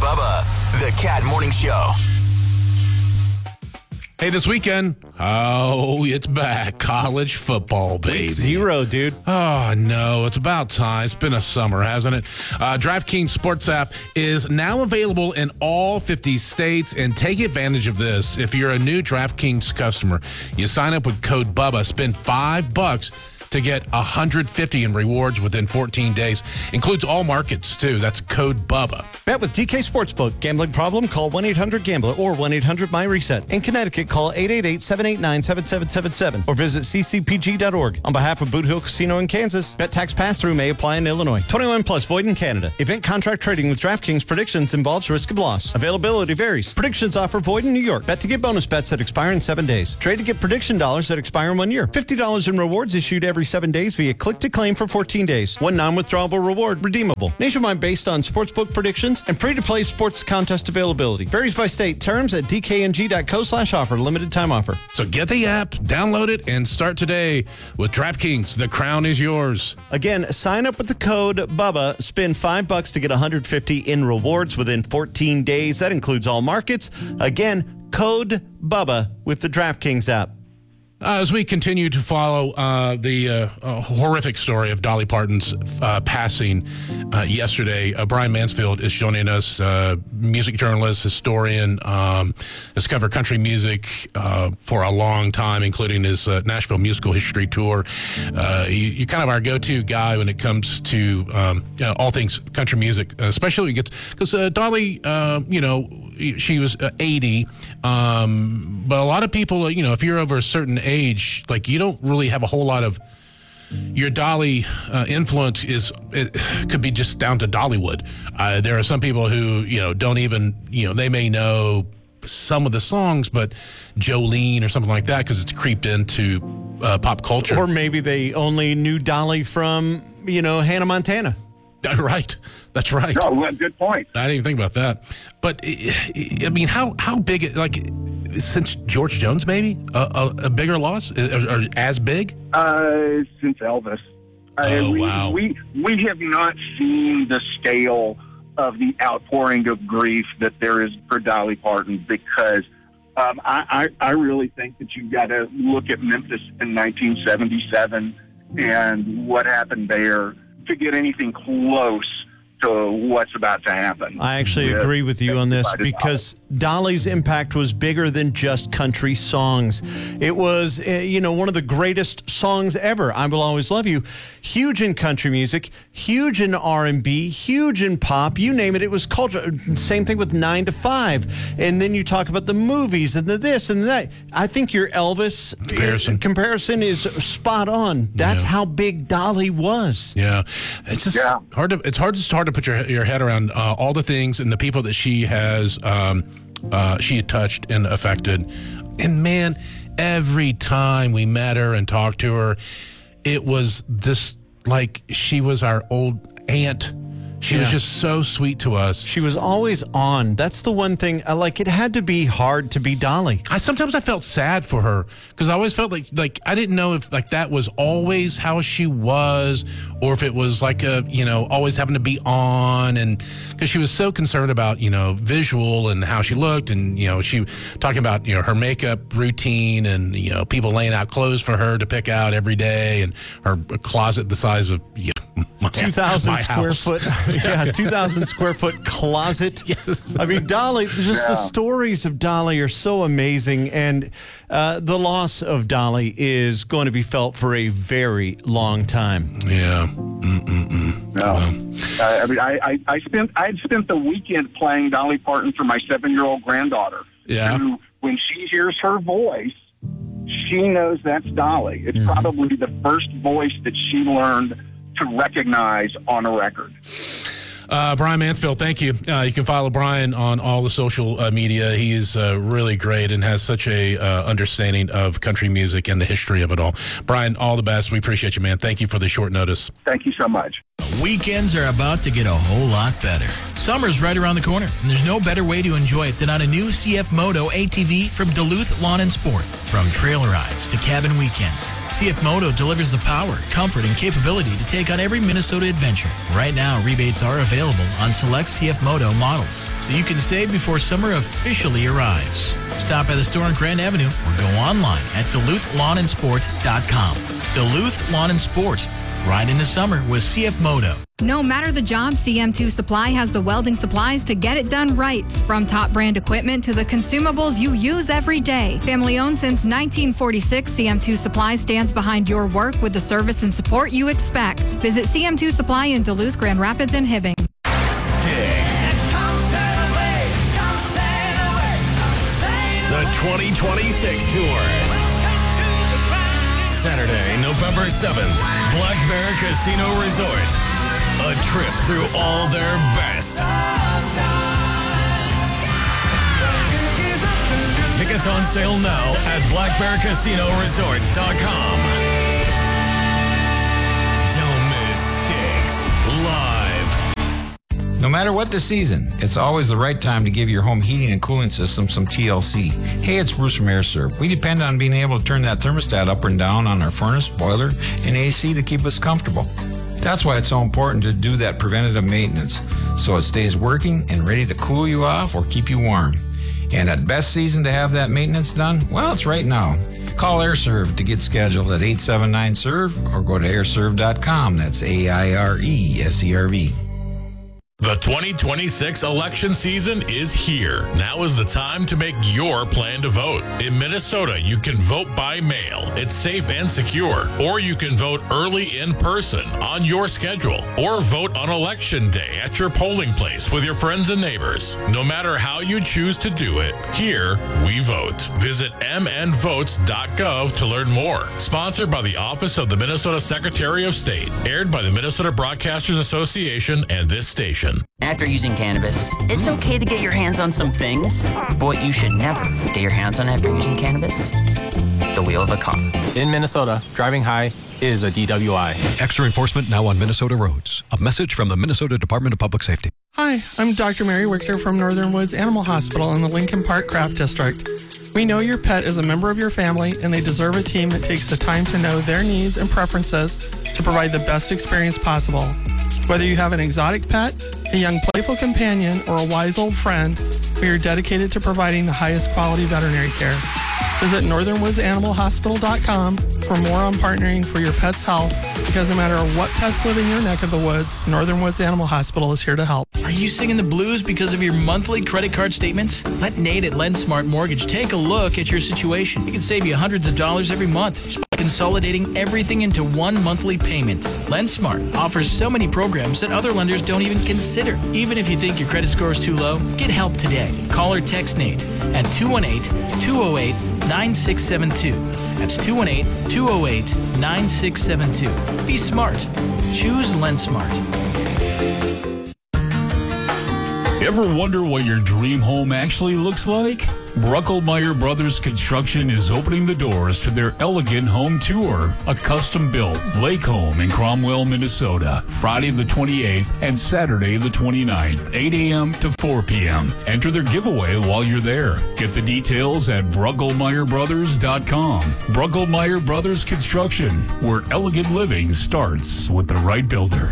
Bubba, the Cat Morning Show. Hey, this weekend, it's back. College football, baby. Week 0, dude. Oh, no, it's about time. It's been a summer, hasn't it? DraftKings Sports app is now available in all 50 states, and take advantage of this. If you're a new DraftKings customer, you sign up with code BUBBA, spend $5 to get $150 in rewards within 14 days. Includes all markets, too. That's code BUBBA. Bet with DK Sportsbook. Gambling problem? Call 1-800-GAMBLER or 1-800-MyReset. In Connecticut, call 888-789-7777 or visit ccpg.org. On behalf of Boot Hill Casino in Kansas, bet tax pass-through may apply in Illinois. 21 plus, void in Canada. Event contract trading with DraftKings predictions involves risk of loss. Availability varies. Predictions offer void in New York. Bet to get bonus bets that expire in 7 days. Trade to get prediction dollars that expire in 1 year. $50 in rewards issued every 7 days via click to claim for 14 days. One non-withdrawable reward redeemable. Nationwide based on sportsbook predictions and free-to-play sports contest availability. Varies by state. Terms at dkng.co/offer. Limited time offer. So get the app, download it, and start today with DraftKings. The crown is yours. Again, sign up with the code BUBBA. Spend $5 to get $150 in rewards within 14 days. That includes all markets. Again, code BUBBA with the DraftKings app. As we continue to follow the horrific story of Dolly Parton's passing yesterday, Brian Mansfield is joining us, music journalist, historian, has covered country music for a long time, including his Nashville musical history tour. You're kind of our go-to guy when it comes to all things country music, especially because Dolly, she was 80, but a lot of people, if you're over a certain age, like, you don't really have a whole lot of your Dolly influence. It could be just down to Dollywood. There are some people who, don't even, they may know some of the songs, but Jolene or something like that, because it's creeped into pop culture. Or maybe they only knew Dolly from, Hannah Montana. Right. That's right. No, good point. I didn't even think about that. But, I mean, how big, like, since George Jones, maybe? A bigger loss? Or as big? Since Elvis. Wow. We have not seen the scale of the outpouring of grief that there is for Dolly Parton, because I really think that you've got to look at Memphis in 1977 and what happened there to get anything close to what's about to happen. I actually agree with you on this, because Dolly's impact was bigger than just country songs. It was, one of the greatest songs ever. I Will Always Love You. Huge in country music, huge in R&B, huge in pop. You name it, it was culture. Same thing with 9 to 5. And then you talk about the movies and the this and that. I think your Elvis comparison is spot on. That's how big Dolly was. Yeah. It's just hard to put your head around all the things and the people that she has she had touched and affected. And man, every time we met her and talked to her, it was this, like, she was our old aunt. She was just so sweet to us. She was always on. That's the one thing. It had to be hard to be Dolly. Sometimes I felt sad for her, because I always felt like I didn't know if that was always how she was, or if it was like always having to be on, and because she was so concerned about visual and how she looked, and she talking about her makeup routine, and people laying out clothes for her to pick out every day, and her closet the size of 2,000 square foot. Yeah, 2,000 square foot closet. Yes. I mean, Dolly, the stories of Dolly are so amazing. And the loss of Dolly is going to be felt for a very long time. Yeah. No. I had spent the weekend playing Dolly Parton for my 7-year-old granddaughter. Yeah. Who, when she hears her voice, she knows that's Dolly. It's probably the first voice that she learned to recognize on a record. Brian Mansfield, thank you. You can follow Brian on all the social media. He is really great and has such a understanding of country music and the history of it all. Brian, all the best. We appreciate you, man. Thank you for the short notice. Thank you so much. Weekends are about to get a whole lot better. Summer's right around the corner, and there's no better way to enjoy it than on a new CF Moto ATV from Duluth Lawn and Sport. From trail rides to cabin weekends, CF Moto delivers the power, comfort, and capability to take on every Minnesota adventure. Right now, rebates are available on select CF Moto models, so you can save before summer officially arrives. Stop by the store on Grand Avenue or go online at DuluthLawnandSport.com. Duluth Lawn and Sport. Ride into summer with CF Moto. No matter the job, CM2 Supply has the welding supplies to get it done right. From top brand equipment to the consumables you use every day. Family owned since 1946, CM2 Supply stands behind your work with the service and support you expect. Visit CM2 Supply in Duluth, Grand Rapids, and Hibbing. The 2026 Tour. Saturday, November 7th, Black Bear Casino Resort. A trip through all their best. Tickets on sale now at blackbearcasinoresort.com. Don't miss Styx live. No matter what the season, it's always the right time to give your home heating and cooling system some TLC. Hey, it's Bruce from AirServe. We depend on being able to turn that thermostat up and down on our furnace, boiler, and AC to keep us comfortable. That's why it's so important to do that preventative maintenance so it stays working and ready to cool you off or keep you warm. And at best season to have that maintenance done? Well, it's right now. Call AirServe to get scheduled at 879-SERVE or go to airserve.com. That's AIRESERV. The 2026 election season is here. Now is the time to make your plan to vote. In Minnesota, you can vote by mail. It's safe and secure. Or you can vote early in person on your schedule. Or vote on election day at your polling place with your friends and neighbors. No matter how you choose to do it, here we vote. Visit mnvotes.gov to learn more. Sponsored by the Office of the Minnesota Secretary of State. Aired by the Minnesota Broadcasters Association and this station. After using cannabis, it's okay to get your hands on some things, but what you should never get your hands on after using cannabis, the wheel of a car. In Minnesota, driving high is a DWI. Extra enforcement now on Minnesota roads. A message from the Minnesota Department of Public Safety. Hi, I'm Dr. Mary Wichter from Northern Woods Animal Hospital in the Lincoln Park Craft District. We know your pet is a member of your family and they deserve a team that takes the time to know their needs and preferences to provide the best experience possible. Whether you have an exotic pet, a young playful companion, or a wise old friend, we are dedicated to providing the highest quality veterinary care. Visit northernwoodsanimalhospital.com for more on partnering for your pet's health, because no matter what pets live in your neck of the woods, Northern Woods Animal Hospital is here to help. Are you singing the blues because of your monthly credit card statements? Let Nate at LendSmart Mortgage take a look at your situation. He can save you hundreds of dollars every month just by consolidating everything into one monthly payment. LendSmart offers so many programs that other lenders don't even consider. Even if you think your credit score is too low, get help today. Call or text Nate at 218-208-9672. That's 218-208-9672. Be smart. Choose LendSmart. Ever wonder what your dream home actually looks like? Bruckelmeyer Brothers Construction is opening the doors to their Elegant Home Tour, a custom-built lake home in Cromwell, Minnesota, Friday the 28th and Saturday the 29th, 8 a.m. to 4 p.m. Enter their giveaway while you're there. Get the details at BruckelmeyerBrothers.com. Bruckelmeyer Brothers Construction, where elegant living starts with the right builder.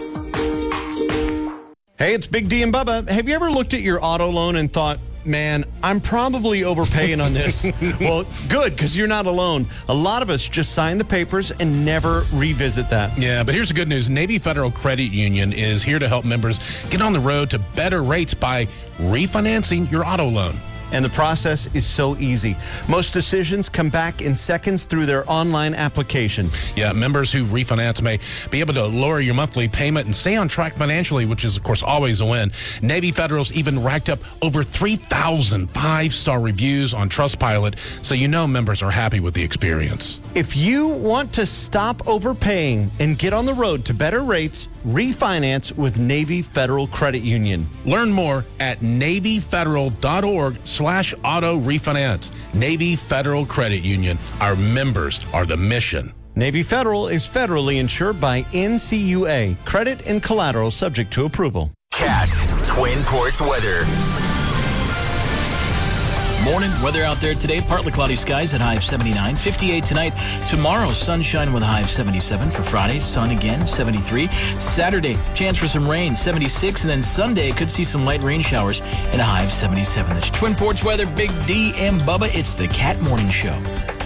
Hey, it's Big D and Bubba. Have you ever looked at your auto loan and thought, man, I'm probably overpaying on this? Well, good, because you're not alone. A lot of us just sign the papers and never revisit that. Yeah, but here's the good news. Navy Federal Credit Union is here to help members get on the road to better rates by refinancing your auto loan. And the process is so easy. Most decisions come back in seconds through their online application. Yeah, members who refinance may be able to lower your monthly payment and stay on track financially, which is, of course, always a win. Navy Federal's even racked up over 3,000 five-star reviews on Trustpilot, so you know members are happy with the experience. If you want to stop overpaying and get on the road to better rates, refinance with Navy Federal Credit Union. Learn more at NavyFederal.org/auto refinance. Navy Federal Credit Union. Our members are the mission. Navy Federal is federally insured by NCUA. Credit and collateral subject to approval. Cat Twin Ports weather. Morning weather out there today. Partly cloudy skies at high of 79. 58 tonight. Tomorrow, sunshine with a high of 77. For Friday, sun again, 73. Saturday, chance for some rain, 76. And then Sunday, could see some light rain showers and a high of 77. That's Twin Ports weather. Big D and Bubba. It's the Cat Morning Show.